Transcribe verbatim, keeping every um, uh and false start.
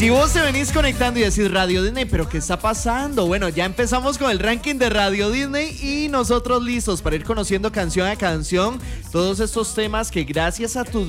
Si vos te venís conectando y decís Radio Disney, ¿pero qué está pasando? Bueno, ya empezamos con el ranking de Radio Disney y nosotros listos para ir conociendo canción a canción todos estos temas que gracias a tus